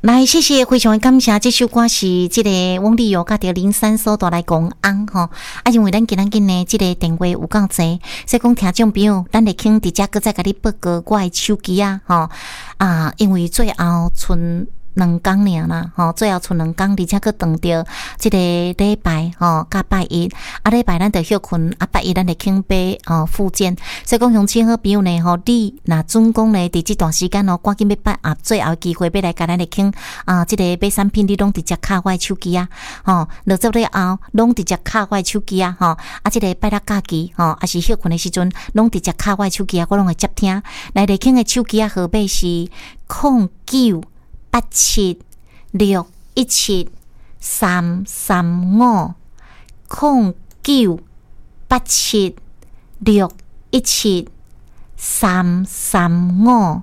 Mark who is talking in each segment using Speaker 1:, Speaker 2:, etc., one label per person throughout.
Speaker 1: 来，谢谢，非常感谢。这首歌是这个翁立友甲着林珊所带来公安吼，因为咱今仔日呢，这个电话有够侪，所以讲听众朋友，咱会肯直接搁再甲你报告我的手机吼因为最后剩2天尔啦，最后剩2天，而且佫当着这个礼拜甲拜一，礼拜咱就休困，拜一咱就肯买复健。所以讲，乡亲好朋友呢，你若准讲呢，伫这段时间赶紧要拜最后机会要来甲咱来肯这个买产品，你拢直接卡我的手机落做了后，拢直接卡我的手机这个拜六假期还是休困的时阵，拢直接卡我的手机我拢会接听。来来肯的手机号码是0987617335 0987617335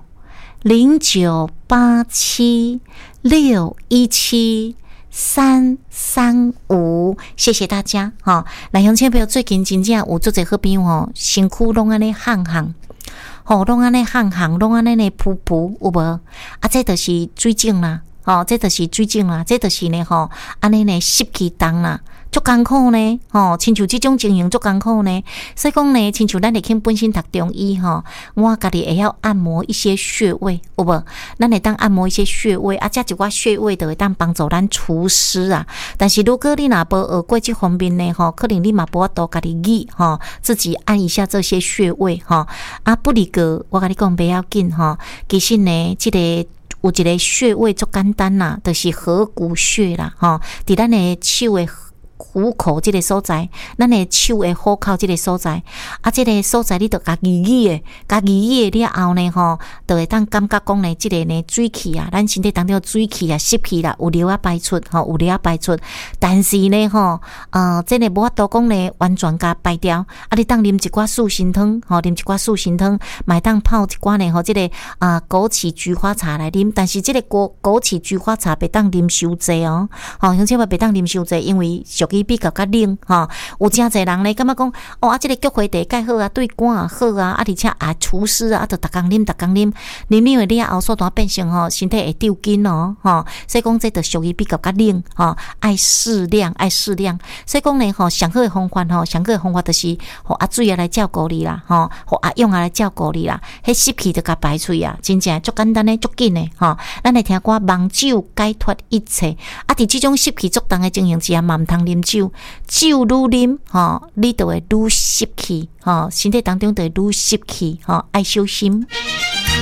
Speaker 1: 0987617335，谢谢大家来乡亲朋友，最近真正有足侪好朋友身躯拢安尼烘拢安尼烘拢安尼呢噗噗有无这就是水肿啦这就是水肿啦，这就是呢安尼呢湿气重啦，足艰苦呢亲像这种情形足艰苦呢。所以讲呢，亲像咱会肯本身读中医我家己会晓按摩一些穴位有无，咱会当按摩一些穴位这一寡穴位就会当帮助咱除湿但是如果你若无学过这方面呢可能你嘛无法度家己记自己按一下这些穴位不离个我甲你讲不要紧其实呢这个有一个穴位足简单啦，就是合谷穴啦伫咱的手的虎口这个所在，咱的手的虎口这个所在这个所在你就家己记了后呢就会当感觉讲呢这个呢水气咱身体当中水气湿气啦有流排出有流排出，但是呢这个无法度讲呢完全甲排掉你当啉一寡素心汤啉一寡素心汤，买当泡一寡呢这个枸杞菊花茶来啉，但是这个枸杞菊花茶别当啉伤济乡亲们别当啉伤济，因为属于比较冷有真侪人咧感觉讲这个菊花茶介好对肝好而且除湿就逐工啉了后所当变成身体会丢筋所以讲这就属于比较冷爱适量。所以讲呢上好的方法就是水来照顾你啦用来照顾你啦，迄湿气就甲排出真正足简单的足紧的咱来听歌梦酒解脱一切伫这种湿气足重的情形之下嘛毋通啉酒愈啉你就会愈湿气身体当中就会愈湿气爱小心。